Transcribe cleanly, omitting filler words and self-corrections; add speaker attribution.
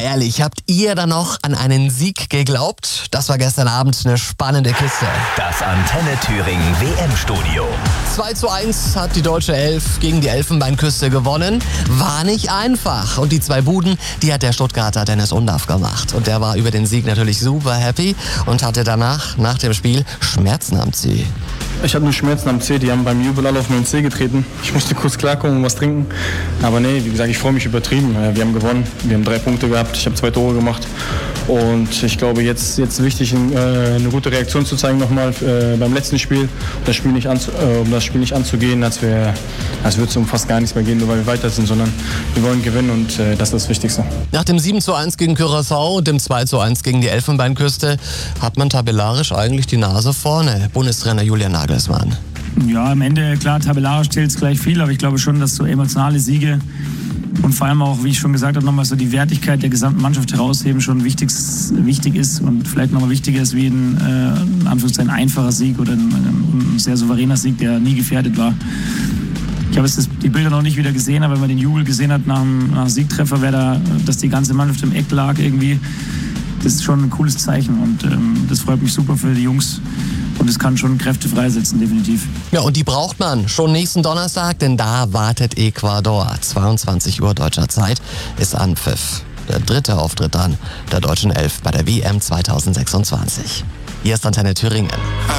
Speaker 1: ehrlich, habt ihr da noch an einen Sieg geglaubt? Das war gestern Abend eine spannende Kiste.
Speaker 2: Das Antenne Thüringen WM-Studio.
Speaker 1: 2:1 hat die deutsche Elf gegen die Elfenbeinküste gewonnen. War nicht einfach. Und die 2 Buden, die hat der Stuttgarter Dennis Undaff gemacht. Und der war über den Sieg natürlich super happy und hatte danach, nach dem Spiel, Schmerzen am Zeh.
Speaker 3: Ich hatte nur Schmerzen am Zeh, die haben beim Jubel alle auf meinen Zeh getreten. Ich musste kurz klarkommen und was trinken. Aber nee, wie gesagt, ich freue mich übertrieben. Wir haben gewonnen, wir haben 3 Punkte gehabt, ich habe 2 Tore gemacht. Und ich glaube, jetzt wichtig, eine gute Reaktion zu zeigen nochmal beim letzten Spiel, um das Spiel nicht anzugehen, als würde es um fast gar nichts mehr gehen, nur weil wir weiter sind, sondern wir wollen gewinnen und das ist das Wichtigste.
Speaker 1: Nach dem 7:1 gegen Curaçao und dem 2:1 gegen die Elfenbeinküste hat man tabellarisch eigentlich die Nase vorne. Bundestrainer Julian Nagelsmann.
Speaker 4: Ja, am Ende, klar, tabellarisch zählt es gleich viel, aber ich glaube schon, dass so emotionale Siege und vor allem auch, wie ich schon gesagt habe, nochmal so die Wertigkeit der gesamten Mannschaft herausheben schon wichtig ist und vielleicht nochmal wichtiger ist wie ein Anführungszeichen einfacher Sieg oder ein sehr souveräner Sieg, der nie gefährdet war. Ich habe jetzt die Bilder noch nicht wieder gesehen, aber wenn man den Jubel gesehen hat nach dem Siegtreffer, dass die ganze Mannschaft im Eck lag irgendwie, das ist schon ein cooles Zeichen und das freut mich super für die Jungs. Und es kann schon Kräfte freisetzen, definitiv.
Speaker 1: Ja, und die braucht man schon nächsten Donnerstag, denn da wartet Ecuador. 22 Uhr deutscher Zeit ist Anpfiff. Der 3. Auftritt dann der deutschen Elf bei der WM 2026. Hier ist Antenne Thüringen.